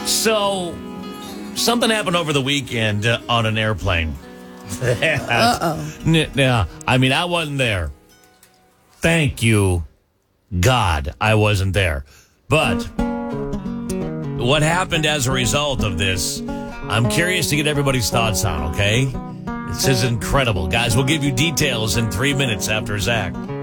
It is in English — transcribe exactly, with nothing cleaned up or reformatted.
So, something happened over the weekend uh, on an airplane. Uh-oh. N- Yeah, I mean, I wasn't there. Thank you, God, I wasn't there. But what happened as a result of this, I'm curious to get everybody's thoughts on, okay? This is incredible. Guys, we'll give you details in three minutes after Zach.